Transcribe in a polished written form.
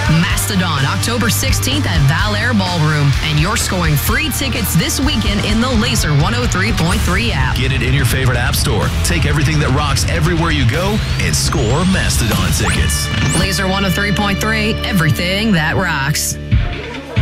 Mastodon, October 16th at Val Air Ballroom. And you're scoring free tickets this weekend in the Laser 103.3 app. Get it in your favorite app store. Take everything that rocks everywhere you go and score Mastodon tickets. Laser 103.3, everything that rocks.